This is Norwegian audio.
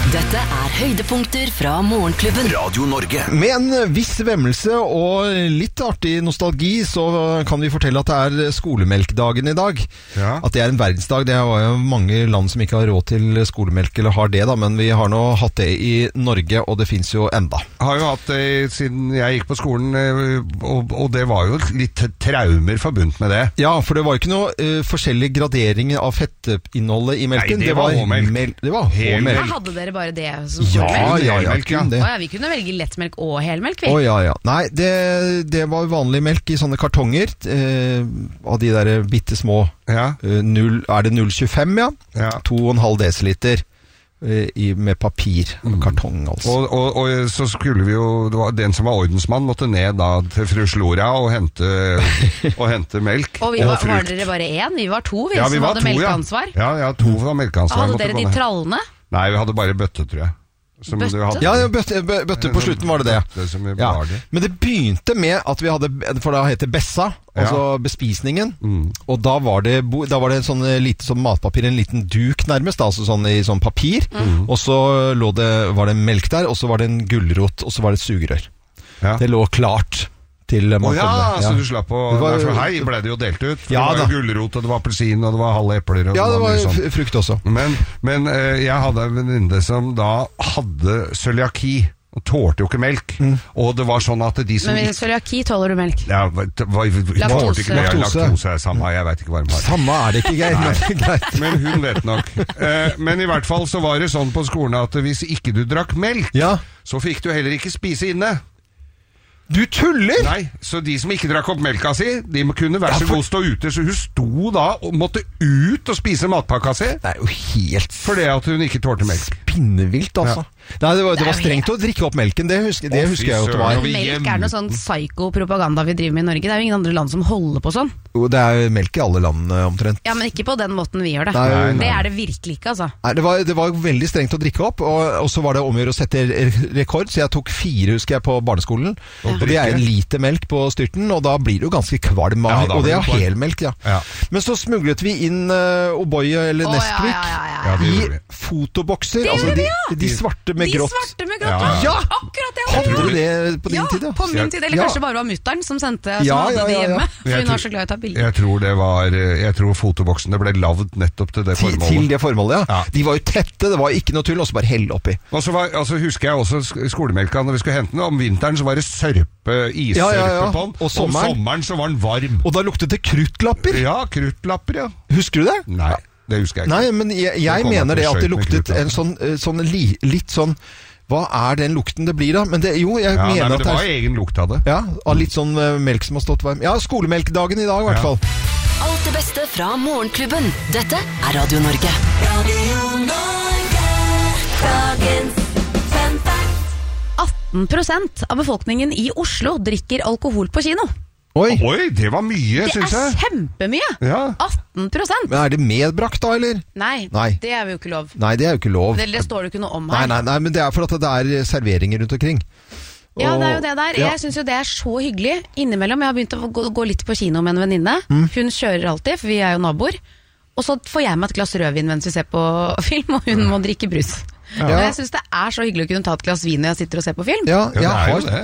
Dette høydepunkter fra Morgenklubben. Radio Norge. Med en viss vemmelse og litt artig nostalgi så kan vi fortelle at det skolemelkdagen i dag. Ja. At det en verdensdag. Det var jo mange land som ikke har råd til skolemelk eller har det da, men vi har nå hatt det i Norge, og det finnes jo enda. Jeg har jo hatt det siden jeg gikk på skolen, og det var jo litt traumer forbundet med det. Ja, for det var jo ikke noe forskjellig gradering av fettinnholdet i melken. Nei, det var H-melk. Det var H-melk. Hadde dere bare det som helmelk, ja. Vi kunne velge lettmelk og helmelk, vi. Ja. Nei, det var vanlig melk i sånne kartonger, av de der bitte små, Ja. er det 0,25, ja? Ja. 2,5 desiliter med papir, kartong altså. Og så skulle vi jo, det var den som var ordensmann måtte ned da til fru Slora og hente melk og var dere bare én? Vi var to, vi som hadde melkeansvar. Ja, to var melkeansvar. Hadde dere de trallene? Nei, vi hadde bare bøtte, tror jeg. Bøtte? Ja, bøtte på slutten var det det. Ja. Men det begynte med at vi hadde, for da heter Bessa, altså bespisningen, og da var det en sånn lite sånn matpapir, en liten duk nærmest, altså sånn i sånn papir, og så var det melk der, og så var det en gulrot, og så var det et sugerør. Ja. Det lå klart til man kom. Så du slapp å... For hei ble det jo delt ut. For det var jo gulrot, og det var appelsin, og det var halve epler. Ja, det var frukt også. Men jeg hadde en venninne som da hadde cøliaki, og tålte jo ikke melk. Og det var sånn at de som... Men cøliaki tåler du melk? Ja, Laktose. Laktose er samme, jeg vet ikke hva de har. Samme er det ikke, greit. Men hun vet nok. Men i hvert fall så var det sånn på skolen at hvis ikke du drakk melk, så fikk du heller ikke spise inne. Du tuller? Nei, så de som ikke drakk opp melka si, de kunne være så god stå ute, så hun sto da og måtte ut og spise matpakka si. Det er jo helt... Fordi at hun ikke tålte melk. Spinnevilt, altså. Ja. Nei, det var strengt å drikke opp melken, det husker jeg jo at det var. Melk er noe sånn psyko-propaganda vi driver med i Norge. Det er jo ingen andre land som holder på sånn. Jo, det er melk i alle land omtrent. Ja, men ikke på den måten vi gjør det. Nei. Det er det virkelig ikke, altså. Nei, det var veldig strengt å drikke opp, og så var det om å gjøre å sette rekord, så jeg tok 4, husker jeg, på barneskolen. Og det er 1 liter melk på styrten, og da blir det jo ganske kvalm, og det er helmelk, ja. Men så smuglet vi inn O'boy eller Nesquik i fotobokser, altså de svarte med grått. De svarte med grått, ja! Akkurat det. Hadde du det på din tid? Ja, på min tid, eller kanskje bare var mutteren som sendte, som hadde det hjemme, for hun var så glad i å ta bilder. Jeg tror fotoboksene ble lavd nettopp til det formålet. Til det formålet, ja. De var jo tette, det var ikke noe tull, og så bare helle oppi. Og så husker jeg også skolemelka, når vi skulle hente den, om vinteren så var det issørpe på den, og sommeren så var den varm. Og da luktet det kruttlapper. Ja, kruttlapper, ja. Husker du det? Nei, det husker jeg ikke. Nei, men jeg mener det at det luktet en sånn litt sånn. Hva er den lukten det blir da? Men det mener at det var egen lukt av det. Ja, av litt sånn melk som har stått varm. Ja, skolemelkdagen i dag i hvert fall. Alt det beste fra Morgenklubben. Dette er Radio Norge. Radio Norge. Dagens fun fact. 18% av befolkningen i Oslo drikker alkohol på kino. Oi, det var mye, synes jeg. Det er kjempemye. Ja. 18%. Men er det medbrakt da, eller? Nei, det er jo ikke lov. Nei, det er jo ikke lov. Det står jo ikke noe om her. Nei, men det er for at det er serveringer rundt omkring. Ja, det er jo det der. Jeg synes jo det er så hyggelig. Innimellom, jeg har begynt å gå litt på kino med en venninne. Hun kjører alltid, for vi er jo naboer. Og så får jeg meg et glass rødvin mens vi ser på film, og hun må drikke brus. Ja. Jeg synes det er så hyggelig å kunne ta et glass vin når jeg sitter og ser på film. Ja, jeg